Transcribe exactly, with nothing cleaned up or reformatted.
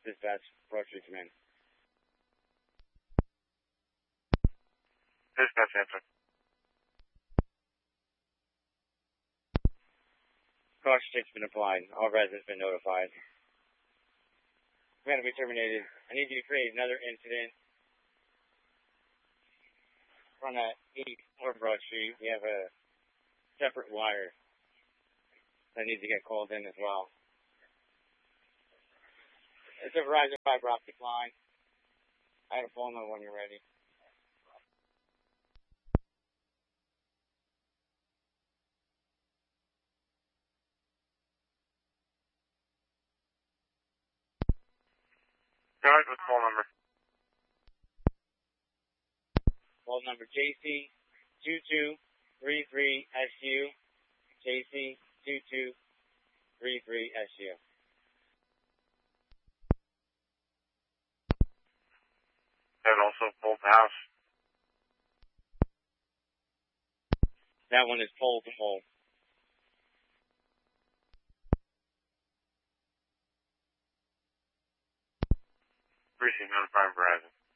dispatch. Approach command. Dispatch answer. Caution check's been applied. All residents been notified. Command will be terminated. I need you to create another incident. From that eighty-four Broad Street, we have a separate wire that needs to get called in as well. It's a Verizon fiber optic line. I have a phone number when you're ready. Go ahead with call number. Call number J C two two three three S U. J C two two three three S U. And also pole to house. That one is pole to pole. Precinct notifying Verizon.